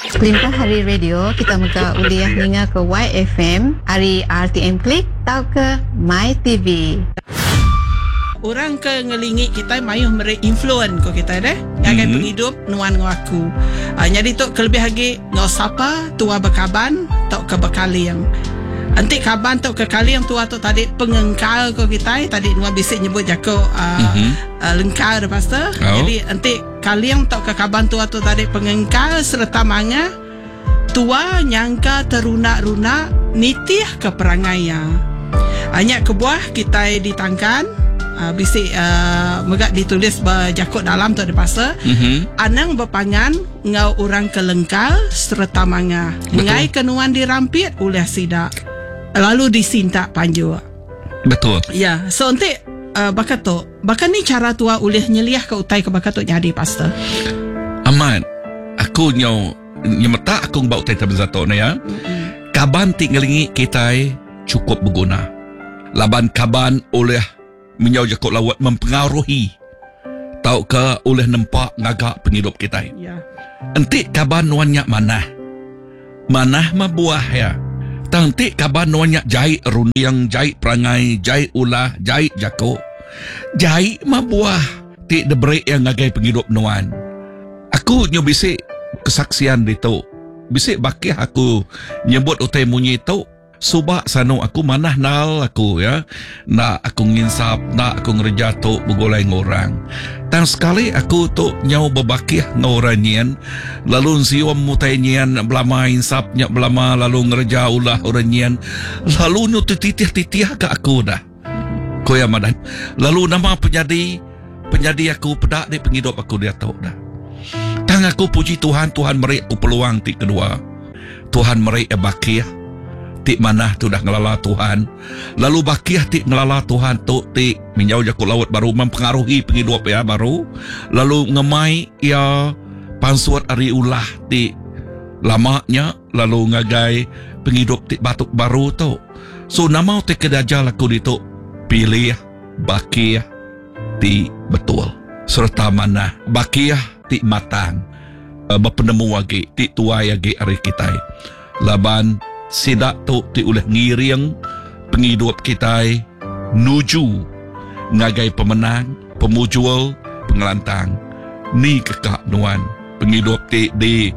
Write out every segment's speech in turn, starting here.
Kelimpah hari radio kita muka uliah ninga ke YFM, hari RTM Klik tau ke My TV. Orang ke ngelingi kita mayuh mere influence ko kita deh. Ngagai penghidup nuan ngaku. Jadi tu kelebih lagi ngau sapa tua bekaban tok ke bekaliang. Antik kaban tok ke kaliang tua tu tadi pengengkal ko kita tadi nuan bisik nyebut jako lengkal dah pastor. Jadi antik kaliang tok ke kaban tua tu tadi pengengkal serta manga tua nyangka teruna-runa nitih ke perangaya. Hanya kebuah kita ditangkan bisik megak ditulis berjakut dalam tu ada pasal anang berpangan ngau orang kelengkal serta manga ngai kenuan dirampit oleh sidak lalu disintak panju. Betul. Ya, so nanti bakat tu bahkan ni cara tua oleh nyeliah ke utai ke bakat tu jadi pastor. Aman aku nyemeta aku bau utai terbezato na ya. Kaban tinggalingi kita cukup berguna. Laban kaban oleh menyau jakut lawat mempengaruhi tau ke oleh nampak ngagak penghidup kita. Ya. Entik kaban nuannya manah mabuah ya. Tantik kaban nuannya jahit rundiang, jahit perangai, jahit ulah, jahit jakut. Jahit mabuah tik debrek yang ngagai penghidup nuan. Aku bisik kesaksian itu. Bisik bakih aku nyebut utai munyi itu. Subak sano aku manah nal aku ya. Nak aku nginsap, nak aku ngerja tu begolai ngorang. Dan sekali aku tu nyau berbakih ngorang nyen. Lalu siwam mutai nyen belama insap nyak belama lalu ngerja ulah orang nyen. Lalu nyu titih-titih ke aku dah. Koya madan. Lalu nama penyadi aku pedak di penghidup aku dia tahu dah. Tang aku puji Tuhan merik aku peluang ti kedua. Tuhan merik bakih. Tik manah tu dah ngelala Tuhan. Lalu bakiah tik ngelala Tuhan tu tik minjau jakut laut baru mempengaruhi penghidup ya baru. Lalu ngemai ya pansuat ari ulah tik lamanya lalu ngagai penghidup tik batuk baru tu. So nama tik kedajal aku itu pilih bakiah tik betul. Serta manah bakiah tik matang. Berpenemu lagi tik tua lagi ari kita. Laban sidak tu ti oleh ngiring penghidup kita nuju ngagai pemenang, pemujual, pengelantang. Ni kekak nuan penghidup ti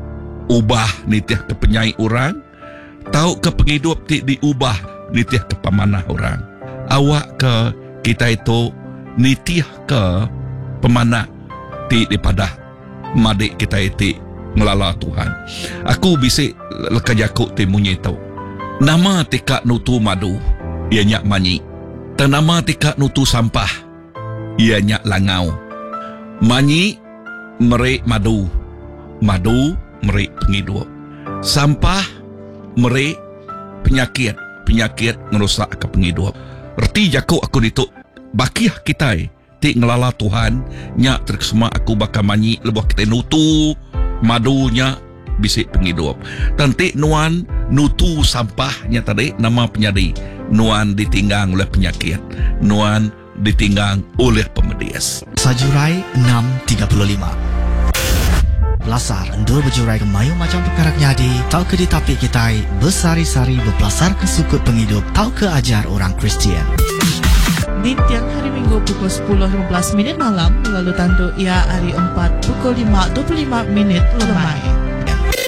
diubah nitih ke penyai orang, tahu ke penghidup ti diubah nitih ke pemanah orang. Awak ke kita itu nitih ke pemanah ti daripada madik kita itu ngelala Tuhan. Aku bisik lekajakuk timunyi tau. Nama tika nutu madu, ia nyak manyi. Dan nama tika nutu sampah, ia nyak langau. Manyi merik madu, madu merik penghidup. Sampah merik penyakit, penyakit ngerusak ke penghidup. Reti jakuk aku dituk bakiah kita ti ngelala Tuhan nyak terkesema aku bakal manyi lebuh kita nutu madunya bisik penghidup. Tantik nuan nutu sampahnya tadi nama penyadi. Nuan ditinggang oleh penyakit. Nuan ditinggang oleh pemedias. Sajurai 6.35 Belasar endur berjurai ke mayu macam perkara nyadi. Tau ke ditapik kita bersari-sari berpelasar ke sukut penghidup. Tau ke ajar orang Kristian. Di tiang hari Minggu pukul 10.15 malam, lalu tandu ia hari 4 pukul 5.25 lemai.